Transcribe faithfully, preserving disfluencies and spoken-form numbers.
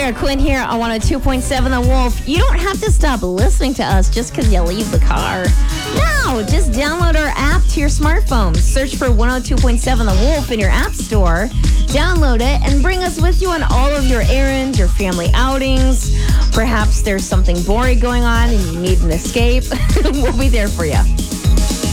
Sarah Quinn here on one oh two point seven The Wolf. You don't have to stop listening to us just because you leave the car. No, just download our app to your smartphone. Search for one oh two point seven The Wolf in your app store. Download it and bring us with you on all of your errands, your family outings. Perhaps there's something boring going on and you need an escape. We'll be there for you.